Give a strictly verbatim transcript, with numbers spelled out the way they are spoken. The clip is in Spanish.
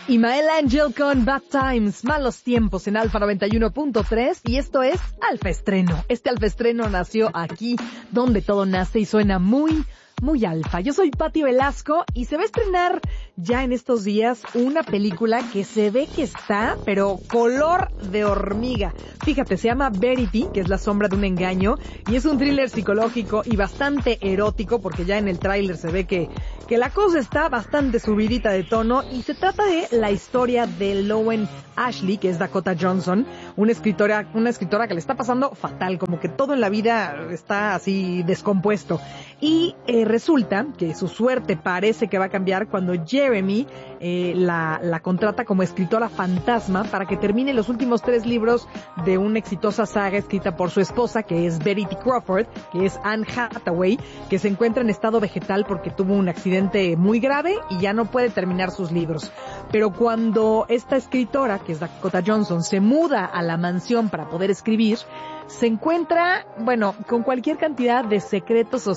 Imael Angel con Bad Times, Malos Tiempos en Alfa noventa y uno punto tres y esto es Alfa Estreno. Este Alfa Estreno nació aquí, donde todo nace y suena muy, muy alfa. Yo soy Pati Velasco y se va a estrenar ya en estos días una película que se ve que está, pero color de hormiga. Fíjate, se llama Verity, que es la sombra de un engaño, y es un thriller psicológico y bastante erótico, porque ya en el tráiler se ve que, que la cosa está bastante subidita de tono, y se trata de la historia de Lowen Ashley, que es Dakota Johnson, una escritora, una escritora que le está pasando fatal, como que todo en la vida está así descompuesto. Y eh, resulta que su suerte parece que va a cambiar cuando Jeremy eh, la, la contrata como escritora fantasma para que termine los últimos tres libros de una exitosa saga escrita por su esposa, que es Verity Crawford, que es Anne Hathaway, que se encuentra en estado vegetal porque tuvo un accidente muy grave y ya no puede terminar sus libros. Pero cuando esta escritora, que es Dakota Johnson, se muda a la mansión para poder escribir, se encuentra, bueno, con cualquier cantidad de secretos